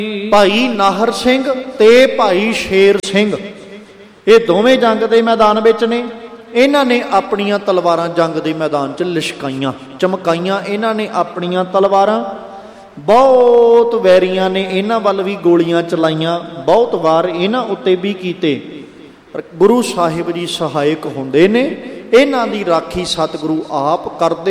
ਭਾਈ ਨਾਹਰ ਸਿੰਘ ਤੇ ਭਾਈ ਸ਼ੇਰ ਸਿੰਘ, ਇਹ ਦੋਵੇਂ ਜੰਗ ਦੇ ਮੈਦਾਨ ਵਿੱਚ ਨੇ। ਇਹਨਾਂ ਨੇ ਆਪਣੀਆਂ ਤਲਵਾਰਾਂ ਜੰਗ ਦੇ ਮੈਦਾਨ 'ਚ ਲਿਸ਼ਕਾਈਆਂ, ਚਮਕਾਈਆਂ ਇਹਨਾਂ ਨੇ ਆਪਣੀਆਂ ਤਲਵਾਰਾਂ। ਬਹੁਤ ਵੈਰੀਆਂ ਨੇ ਇਹਨਾਂ ਵੱਲ ਵੀ ਗੋਲੀਆਂ ਚਲਾਈਆਂ, ਬਹੁਤ ਵਾਰ ਇਹਨਾਂ ਉੱਤੇ ਵੀ ਕੀਤੇ, ਪਰ ਗੁਰੂ ਸਾਹਿਬ ਜੀ ਸਹਾਇਕ ਹੁੰਦੇ ਨੇ। ਇਹਨਾਂ ਦੀ ਰਾਖੀ ਸਤਿਗੁਰੂ ਆਪ ਕਰਦੇ